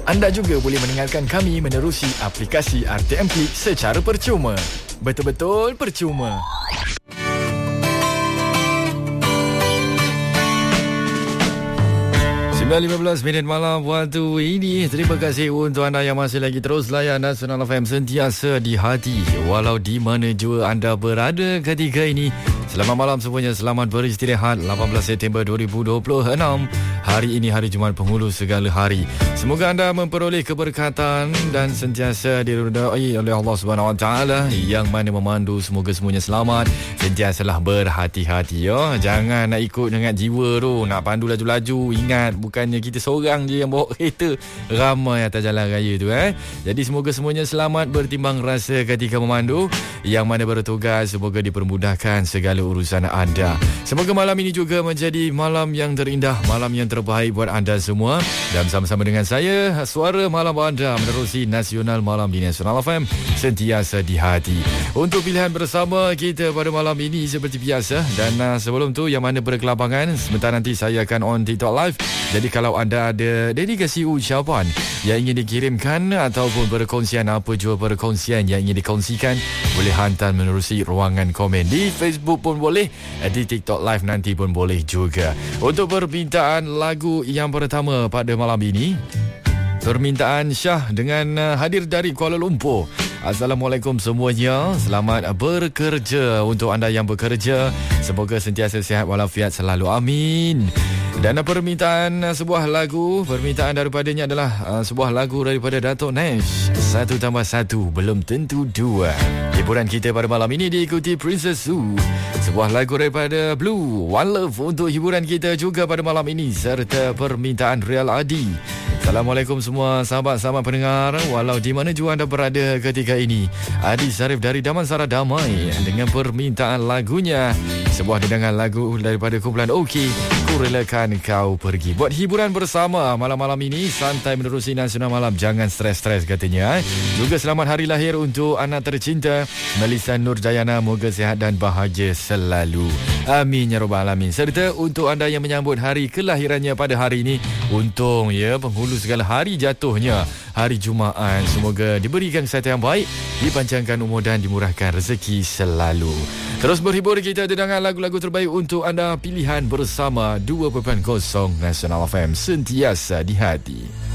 Anda juga boleh mendengarkan kami menerusi aplikasi RTM Klik secara percuma. Betul-betul percuma. 15 minit malam waktu ini. Terima kasih untuk anda yang masih lagi terus layan Nasional FM, sentiasa di hati walau di mana jua anda berada ketika ini. Selamat malam semuanya, selamat beristirahat. 18 September 2026. Hari ini hari Jumaat penghulu segala hari. Semoga anda memperoleh keberkatan dan sentiasa diridai oleh Allah Subhanahu Wa Taala yang mana memandu. Semoga semuanya selamat. Sentiasalah berhati-hati ya. Jangan nak ikut dengan jiwa tu, nak pandu laju-laju. Ingat, bukannya kita seorang je yang bawa kereta, ramai atas jalan raya tu Jadi semoga semuanya selamat, bertimbang rasa ketika memandu. Yang mana bertugas, semoga dipermudahkan segala urusan anda. Semoga malam ini juga menjadi malam yang terindah, malam yang terbaik buat anda semua. Dan bersama-sama dengan saya, suara malam anda menerusi Nasional Malam di Nasional FM, sentiasa di hati. Untuk pilihan bersama kita pada malam ini seperti biasa. Dan sebelum tu, yang mana berkelapangan, sebentar nanti saya akan on TikTok Live. Jadi kalau anda ada dedikasi ucapan yang ingin dikirimkan ataupun perkongsian, apa jua perkongsian yang ingin dikongsikan, boleh hantar menerusi ruangan komen di Facebook pun boleh, di TikTok Live nanti pun boleh juga. Untuk permintaan lagu yang pertama pada malam ini, permintaan Syah dengan hadir dari Kuala Lumpur. Assalamualaikum semuanya, selamat bekerja. Untuk anda yang bekerja, semoga sentiasa sihat walafiat selalu, amin. Dan permintaan sebuah lagu, permintaan daripadanya adalah sebuah lagu daripada Dato' Nash, 1+1 belum tentu 2. Hiburan kita pada malam ini diikuti Princess Sue, sebuah lagu daripada Blue, One Love untuk hiburan kita juga pada malam ini, serta permintaan Real Adi. Assalamualaikum semua sahabat-sahabat pendengar, walau di mana jua anda berada ketika ini. Adi Sarif dari Damansara Damai dengan permintaan lagunya, sebuah dendangan lagu daripada kumpulan OK, Ku Relakan Kau Pergi. Buat hiburan bersama malam-malam ini, santai menerusi Nasional Malam, jangan stres-stres katanya. Juga selamat hari lahir untuk anak tercinta Melissa Nurjayana, moga sihat dan bahagia selalu, amin ya rabbal alamin. Serta untuk anda yang menyambut hari kelahirannya pada hari ini, untung ya, penghulu segala hari jatuhnya hari Jumaat. Semoga diberikan kesihatan yang baik, dipanjangkan umur dan dimurahkan rezeki selalu. Terus berhibur kita dengan lagu-lagu terbaik untuk anda, pilihan bersama 2.0 Nasional FM, sentiasa di hati.